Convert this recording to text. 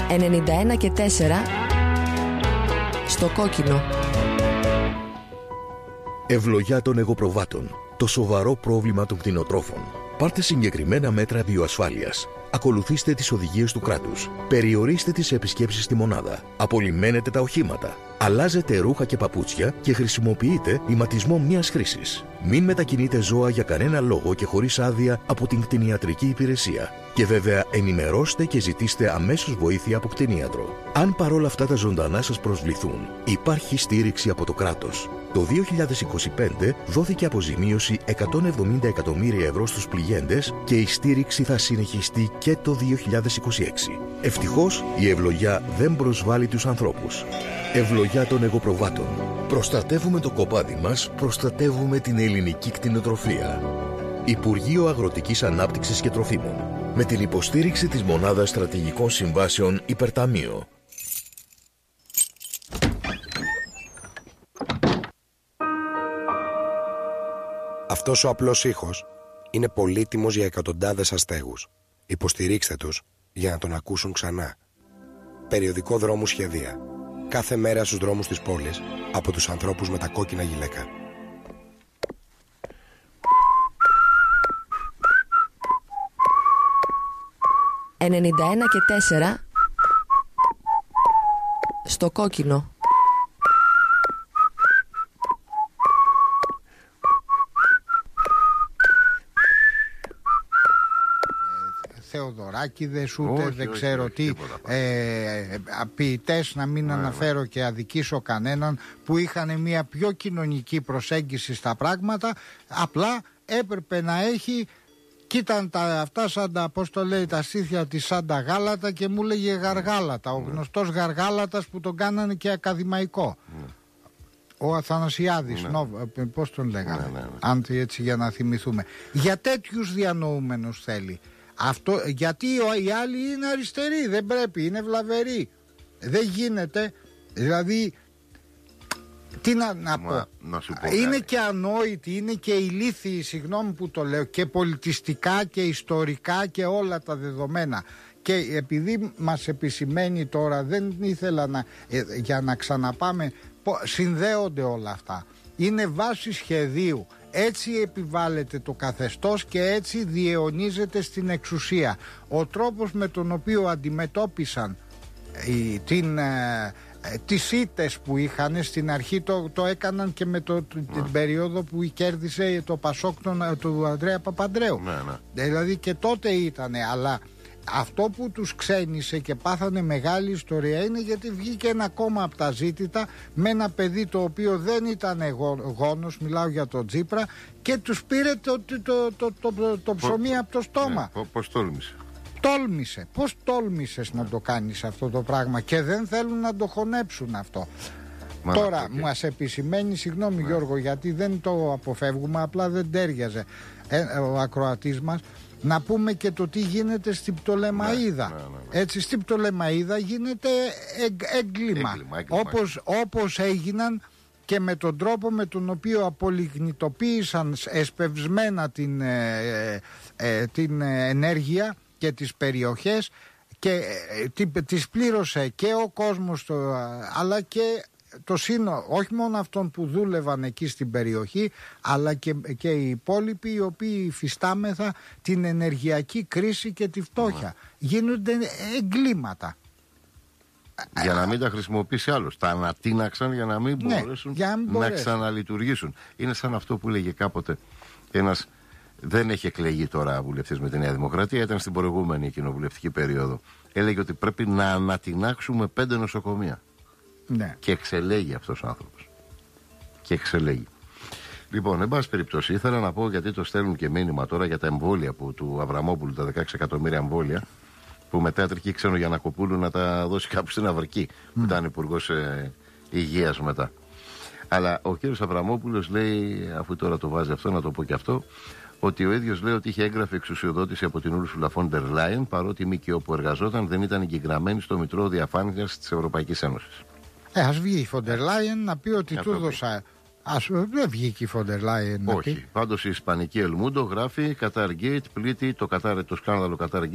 91 και 4 στο κόκκινο. Ευλογιά των εγωπροβάτων. Το σοβαρό πρόβλημα των κτηνοτρόφων. Πάρτε συγκεκριμένα μέτρα βιοασφάλειας. Ακολουθήστε τις οδηγίες του κράτους. Περιορίστε τις επισκέψεις στη μονάδα. Απολυμμένετε τα οχήματα. Αλλάζετε ρούχα και παπούτσια και χρησιμοποιείτε ηματισμό μιας χρήσης. Μην μετακινείτε ζώα για κανένα λόγο και χωρίς άδεια από την κτηνιατρική υπηρεσία. Και βέβαια ενημερώστε και ζητήστε αμέσως βοήθεια από κτηνίατρο. Αν παρόλα αυτά τα ζωντανά σας προσβληθούν, υπάρχει στήριξη από το κράτος. Το 2025 δόθηκε αποζημίωση 170 εκατομμύρια ευρώ στους πληγέντες και η στήριξη θα συνεχιστεί και το 2026. Ευτυχώς η ευλογιά δεν προσβάλλει τους ανθρώπους. Ευλογιά των εγωπροβάτων. Προστατεύουμε το κοπάδι μας, προστατεύουμε την ελληνική κτηνοτροφία. Υπουργείο Αγροτικής Ανάπτυξης και Τροφίμων. Με την υποστήριξη της Μονάδας Στρατηγικών Συμβάσεων Υπερταμείο. Αυτός ο απλός ήχος είναι πολύτιμος για εκατοντάδες αστέγους. Υποστηρίξτε τους για να τον ακούσουν ξανά. Περιοδικό Δρόμου Σχεδία. Κάθε μέρα στους δρόμους της πόλης από τους ανθρώπους με τα κόκκινα γυλαίκα. «91 και 4 στο κόκκινο». Θεοδωράκηδες, ούτε δεν ξέρω τι ποιητές, να μην αναφέρω και αδικήσω κανέναν, που είχαν μια πιο κοινωνική προσέγγιση στα πράγματα. Απλά έπρεπε να έχει, κοίταν αυτά σαν τα, πώς το λέει, τα στήθια της σαν τα γάλατα, και μου λέγε Γαργάλατα, ο γνωστός Γαργάλατας που τον κάνανε και ακαδημαϊκό. Ο Αθανασιάδης, πώς τον λέγανε, αν έτσι, για να θυμηθούμε. Για τέτοιους διανοούμενους θέλει. Αυτό, γιατί οι άλλοι είναι αριστεροί, δεν πρέπει, είναι βλαβεροί. Δεν γίνεται, δηλαδή, τι να πω, είναι και ανόητοι, είναι και ηλίθιοι, συγγνώμη που το λέω, και πολιτιστικά και ιστορικά και όλα τα δεδομένα. Και επειδή μας επισημαίνει τώρα, δεν ήθελα για να ξαναπάμε, συνδέονται όλα αυτά. Είναι βάση σχεδίου. Έτσι επιβάλλεται το καθεστώς και έτσι διαιωνίζεται στην εξουσία. Ο τρόπος με τον οποίο αντιμετώπισαν τις ήττες που είχαν στην αρχή, το έκαναν και με την περίοδο που κέρδισε το Πασόκ του Ανδρέα Παπανδρέου. Δηλαδή και τότε ήτανε, αλλά αυτό που τους ξένησε και πάθανε μεγάλη ιστορία είναι γιατί βγήκε ένα κόμμα από τα ζήτητα με ένα παιδί το οποίο δεν ήταν γόνος, μιλάω για τον Τσίπρα, και τους πήρε το ψωμί από το στόμα. Πώς τόλμησε. Πώς τόλμησες να το κάνεις αυτό το πράγμα, και δεν θέλουν να το χωνέψουν αυτό. Τώρα μας επισημαίνει, συγγνώμη Γιώργο, γιατί δεν το αποφεύγουμε, απλά δεν τέριαζε ο ακροατής μας, να πούμε και το τι γίνεται στην Πτολεμαΐδα. Έτσι, στην Πτολεμαΐδα γίνεται έγκλημα. Όπως έγιναν και με τον τρόπο με τον οποίο απολιγνητοποίησαν εσπευσμένα την ενέργεια και τις περιοχές, και τις πλήρωσε και ο κόσμος, αλλά και το σύνολο, όχι μόνο αυτών που δούλευαν εκεί στην περιοχή, αλλά και οι υπόλοιποι, οι οποίοι υφιστάμεθα την ενεργειακή κρίση και τη φτώχεια. Γίνονται εγκλήματα. Για να μην τα χρησιμοποιήσει άλλος. Τα ανατείναξαν για να μην μπορέσουν να ξαναλειτουργήσουν. Είναι σαν αυτό που λέγε κάποτε ένας, δεν έχει εκλεγεί τώρα βουλευτής με τη Νέα Δημοκρατία, ήταν στην προηγούμενη κοινοβουλευτική περίοδο. Έλεγε ότι πρέπει να ανατινάξουμε 5 νοσοκομεία. Ναι. Και εξελέγει αυτός ο άνθρωπος. Και εξελέγει. Λοιπόν, εν πάση περιπτώσει, ήθελα να πω, γιατί το στέλνουν και μήνυμα τώρα για τα εμβόλια του Αβραμόπουλου, τα 16 εκατομμύρια εμβόλια, που μετά έτρεχε ξένο Γιαννακοπούλου να τα δώσει κάπου στην Αυρική, που ήταν υπουργός υγείας μετά. Αλλά ο κύριος Αβραμόπουλος λέει, αφού τώρα το βάζει αυτό, να το πω και αυτό, ότι ο ίδιος λέει ότι είχε έγγραφε εξουσιοδότηση από την Ursula von der Leyen, παρότι η ΜΚΟ που εργαζόταν δεν ήταν εγγεγραμμένη στο Μητρό Διαφάνειας της Ευρωπαϊκής Ένωσης. Ας βγει η Von der Leyen να πει ότι του έδωσα. Δεν βγήκε η Von der Leyen. Όχι. Πάντως η Ισπανική Ελμούντο γράφει Qatar Gate πλήττει το σκάνδαλο Qatar Gate